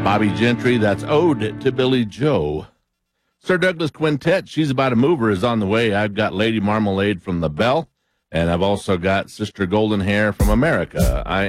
Bobby Gentry, that's Ode to Billy Joe. Sir Douglas Quintet, She's About a Mover, is on the way. I've got Lady Marmalade from The Bell, and I've also got Sister Golden Hair from America. I